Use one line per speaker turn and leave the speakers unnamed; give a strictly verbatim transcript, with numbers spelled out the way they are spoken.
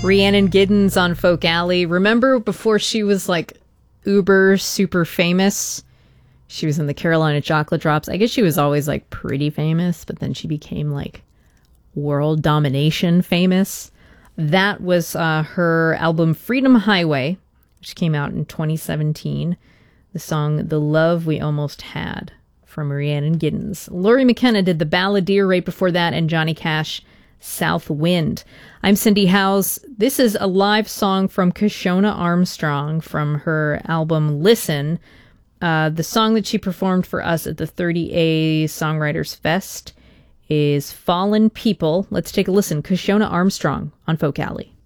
Rhiannon Giddens on Folk Alley. Remember before she was like uber super famous? She was in the Carolina Chocolate Drops. I guess she was always like pretty famous, but then she became like world domination famous. That was uh, her album Freedom Highway, which came out in twenty seventeen. The song The Love We Almost Had from Rhiannon Giddens. Laurie McKenna did The Balladeer right before that, and Johnny Cash, South Wind. I'm Cindy Howes. This is a live song from Kashona Armstrong from her album Listen. Uh, the song that she performed for us at the thirty A Songwriters Fest is Fallen People. Let's take a listen. Kashona Armstrong on Folk Alley.